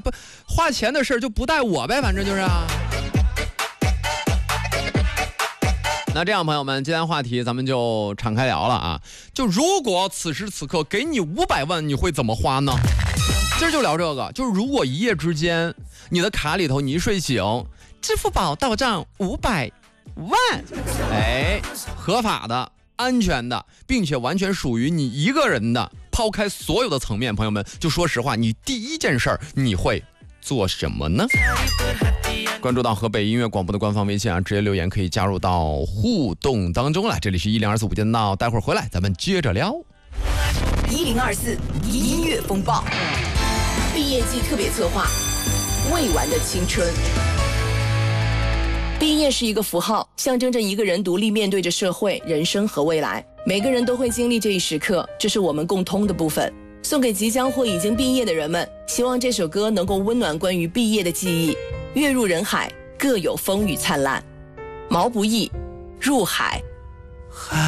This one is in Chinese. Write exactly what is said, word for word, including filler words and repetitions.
不花钱的事就不带我呗，反正就是啊。那这样，朋友们，今天话题咱们就敞开聊了啊。就如果此时此刻给你五百万，你会怎么花呢？今儿就聊这个，就是如果一夜之间，你的卡里头你一睡醒，支付宝到账五百万，哎，合法的、安全的，并且完全属于你一个人的，抛开所有的层面，朋友们，就说实话，你第一件事儿你会做什么呢？关注到河北音乐广播的官方微信啊，直接留言可以加入到互动当中来。这里是一零二四五间闹，待会儿回来咱们接着聊。 一零二四音乐风暴毕业季特别策划，未完的青春。毕业是一个符号，象征着一个人独立面对着社会、人生和未来。每个人都会经历这一时刻，这是我们共通的部分。送给即将或已经毕业的人们，希望这首歌能够温暖关于毕业的记忆。跃入人海，各有风雨灿烂。毛不易，入海。